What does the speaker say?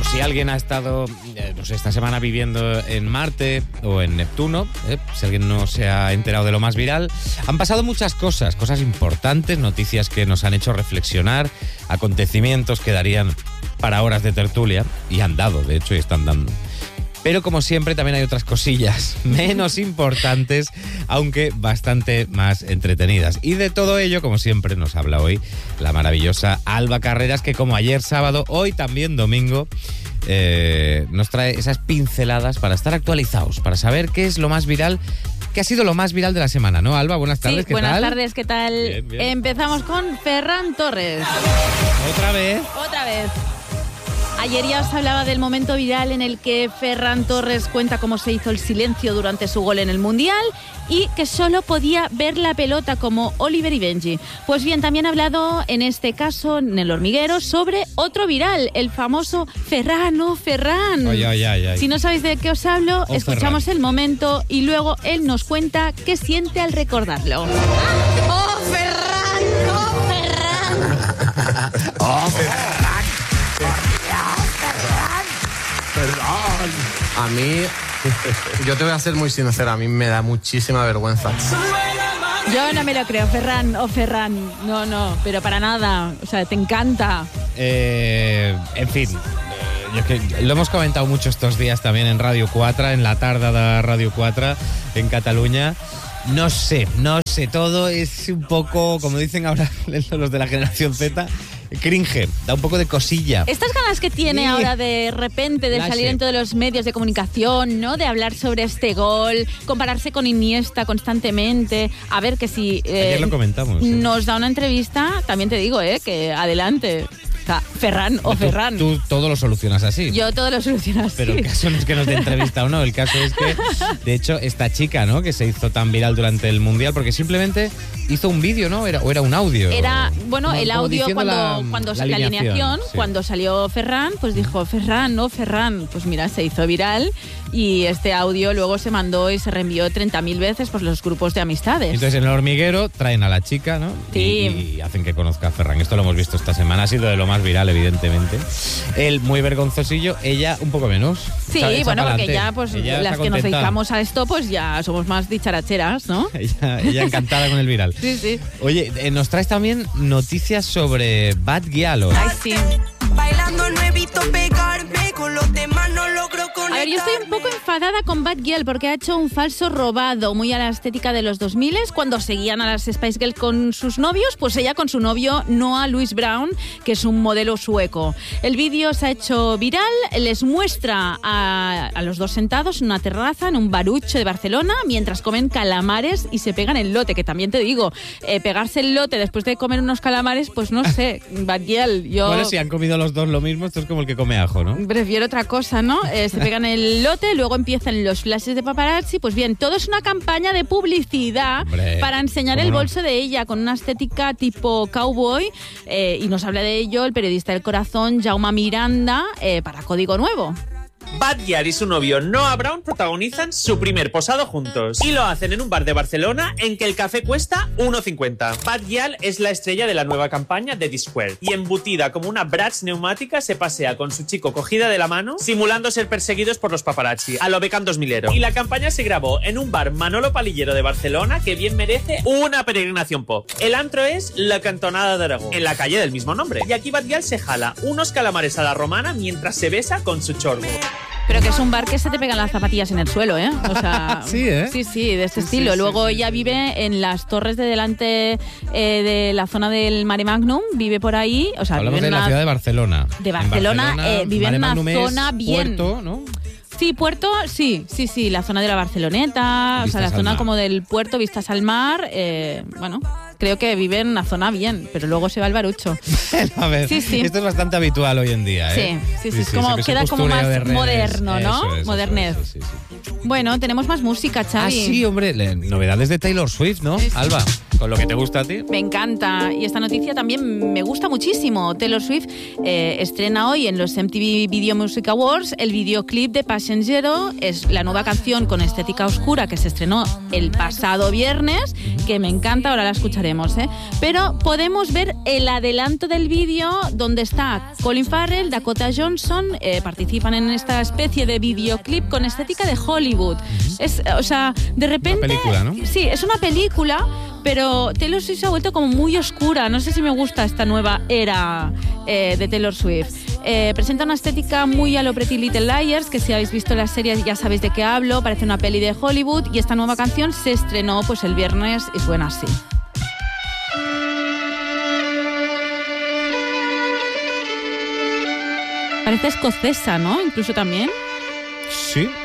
por si alguien ha estado no sé, esta semana viviendo en Marte o en Neptuno, si alguien no se ha enterado de lo más viral, han pasado muchas cosas importantes, noticias que nos han hecho reflexionar, acontecimientos que darían para horas de tertulia, y han dado, de hecho, y están dando. Pero como siempre también hay otras cosillas menos importantes, aunque bastante más entretenidas. Y de todo ello, como siempre, nos habla hoy la maravillosa Alba Carreras, que como ayer sábado, hoy también domingo, nos trae esas pinceladas para estar actualizados, para saber qué es lo más viral, qué ha sido lo más viral de la semana, ¿no, Alba? Buenas tardes, sí, ¿qué tal? Buenas tardes, ¿qué tal? Bien, bien. Empezamos con Ferran Torres. ¿Otra vez? Otra vez. Ayer ya os hablaba del momento viral en el que Ferran Torres cuenta cómo se hizo el silencio durante su gol en el Mundial y que solo podía ver la pelota como Oliver y Benji. Pues bien, también ha hablado en este caso, en El Hormiguero, sobre otro viral, el famoso Ferran, oh Ferran. Ay. Si no sabéis de qué os hablo, escuchamos Ferran. el momento y luego él nos cuenta qué siente al recordarlo. ¡Oh, Ferran! ¡Oh, Ferran! ¡Oh, Ferran! Ferran. A mí, yo te voy a ser muy sincero, a mí me da muchísima vergüenza. Yo no me lo creo, Ferran, oh Ferran. No, pero para nada. O sea, te encanta. En fin, lo hemos comentado mucho estos días también en Radio 4, en la tarde de Radio 4 en Cataluña. No sé, todo es un poco, como dicen ahora los de la generación Z, cringe, da un poco de cosilla. Estas ganas que tiene Sí. ahora de repente de salir en todos los medios de comunicación, ¿no? De hablar sobre este gol, compararse con Iniesta constantemente. A ver que si Ayer lo comentamos. nos da una entrevista, también te digo, que adelante. O sea, Ferran o Ferran. Tú todo lo solucionas así. Yo todo lo soluciono así. Pero el caso no es que nos dé entrevista o no, el caso es que, de hecho, esta chica, ¿no? Que se hizo tan viral durante el Mundial, porque simplemente hizo un vídeo, ¿no? ¿O era un audio? Era, bueno, Como el audio diciendo cuando la la alineación, sí. cuando salió Ferran, pues dijo, Ferran, no Ferran. Pues mira, se hizo viral y este audio luego se mandó y se reenvió 30.000 veces por los grupos de amistades. Entonces en El Hormiguero traen a la chica, ¿no? Sí. Y hacen que conozca a Ferran. Esto lo hemos visto esta semana, ha sido de lo más viral, evidentemente. Él muy vergonzosillo, ella un poco menos. Sí, Echa bueno, porque pa'lante. ya pues Ella las está que nos contenta. dedicamos a esto pues ya somos más dicharacheras, ¿no? Ella encantada con el viral. Sí. Oye, nos traes también noticias sobre Bad Gyal hoy. Ay, sí. Bailando no evito pegarme, con los demás no logro conectarme. A ver, yo estoy un poco enfadada con Bad Gyal porque ha hecho un falso robado muy a la estética de los 2000 cuando seguían a las Spice Girls con sus novios, pues ella con su novio Noah Louis Brown, que es un modelo sueco. El vídeo se ha hecho viral, les muestra a los dos sentados en una terraza, en un barucho de Barcelona, mientras comen calamares y se pegan el lote, que también te digo, pegarse el lote después de comer unos calamares, pues no sé, Bad Gyal, yo... Bueno, si han comido los dos lo mismo, esto es como el que come ajo, ¿no? Prefiero otra cosa, ¿no? Se pegan el lote, luego empiezan los flashes de paparazzi. Pues bien, todo es una campaña de publicidad. Hombre, para enseñar ¿cómo el no? bolso de ella con una estética tipo cowboy. Y nos habla de ello el periodista del corazón, Jaume Miranda, para Código Nuevo. Bad Gyal y su novio Noah Brown protagonizan su primer posado juntos y lo hacen en un bar de Barcelona en que el café cuesta 1,50. Bad Gyal es la estrella de la nueva campaña de Discord y embutida como una Bratz neumática se pasea con su chico cogida de la mano simulando ser perseguidos por los paparazzi a lo Beckham 2000ero. Y la campaña se grabó en un bar Manolo Palillero de Barcelona que bien merece una peregrinación pop. El antro es La Cantonada de Aragón, en la calle del mismo nombre. Y aquí Bad Gyal se jala unos calamares a la romana mientras se besa con su chorbo. Pero que es un bar que se te pegan las zapatillas en el suelo, ¿eh? O sea, Sí, ¿eh? Sí, de este estilo. sí, Luego sí, ella sí. vive en las torres de delante de la zona del Mare Magnum, vive por ahí. O sea, Hablamos vive de en la una... ciudad de Barcelona. De Barcelona, vive en una Mare Magnum es zona bien. Puerto, ¿no? Sí, puerto, sí, la zona de la Barceloneta, o sea, Vistas la al zona mar. como del puerto, vistas al mar, bueno, creo que vive en una zona bien, pero luego se va al barucho. A ver, Sí. esto es bastante habitual hoy en día, ¿eh? Sí, como se ve queda su como postureo más de redes. moderno, ¿no? Eso, Modernez. sí. Bueno, tenemos más música, Xavi. Ah, sí, hombre, novedades de Taylor Swift, ¿no? Sí, sí. Alba, con lo que te gusta a ti. Me encanta y esta noticia también me gusta muchísimo. Taylor Swift estrena hoy en los MTV Video Music Awards el videoclip de Passenger. Es la nueva canción con estética oscura que se estrenó el pasado viernes, que me encanta, ahora la escucharemos. veremos, ¿eh? Pero podemos ver el adelanto del vídeo donde está Colin Farrell, Dakota Johnson, participan en esta especie de videoclip con estética de Hollywood. O sea, de repente... Una película, ¿no? Sí, es una película, pero Taylor Swift se ha vuelto como muy oscura. No sé si me gusta esta nueva era de Taylor Swift. Presenta una estética muy a lo Pretty Little Liars, que si habéis visto la serie ya sabéis de qué hablo, parece una peli de Hollywood, y esta nueva canción se estrenó pues el viernes y suena así. Parece escocesa, ¿no? Incluso también. Sí,